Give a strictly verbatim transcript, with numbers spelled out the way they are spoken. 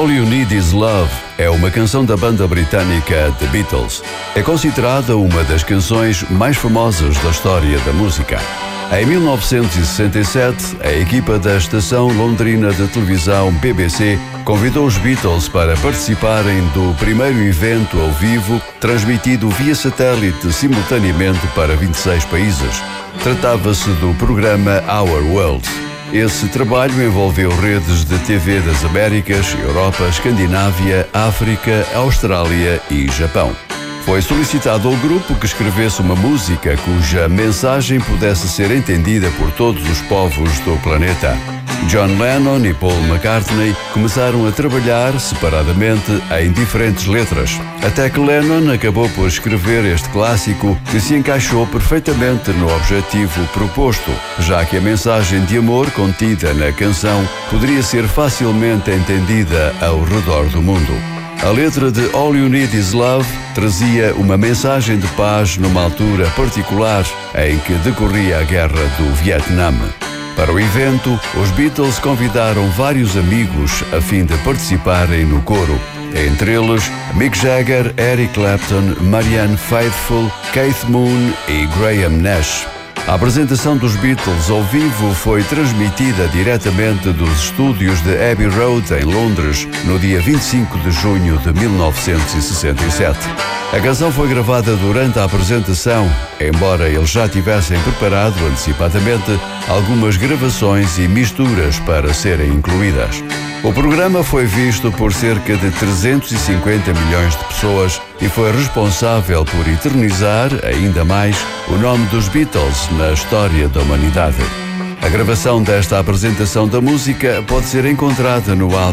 All You Need Is Love é uma canção da banda britânica The Beatles. É considerada uma das canções mais famosas da história da música. Em mil novecentos e sessenta e sete, a equipa da estação londrina de televisão B B C convidou os Beatles para participarem do primeiro evento ao vivo, transmitido via satélite simultaneamente para vinte e seis países. Tratava-se do programa Our World. Esse trabalho envolveu redes de T V das Américas, Europa, Escandinávia, África, Austrália e Japão. Foi solicitado ao grupo que escrevesse uma música cuja mensagem pudesse ser entendida por todos os povos do planeta. John Lennon e Paul McCartney começaram a trabalhar separadamente em diferentes letras, até que Lennon acabou por escrever este clássico que se encaixou perfeitamente no objetivo proposto, já que a mensagem de amor contida na canção poderia ser facilmente entendida ao redor do mundo. A letra de All You Need Is Love trazia uma mensagem de paz numa altura particular em que decorria a guerra do Vietnã. Para o evento, os Beatles convidaram vários amigos a fim de participarem no coro, entre eles Mick Jagger, Eric Clapton, Marianne Faithfull, Keith Moon e Graham Nash. A apresentação dos Beatles ao vivo foi transmitida diretamente dos estúdios de Abbey Road, em Londres, no dia vinte e cinco de junho de mil novecentos e sessenta e sete. A canção foi gravada durante a apresentação, embora eles já tivessem preparado antecipadamente algumas gravações e misturas para serem incluídas. O programa foi visto por cerca de trezentos e cinquenta milhões de pessoas e foi responsável por eternizar ainda mais o nome dos Beatles na história da humanidade. A gravação desta apresentação da música pode ser encontrada no álbum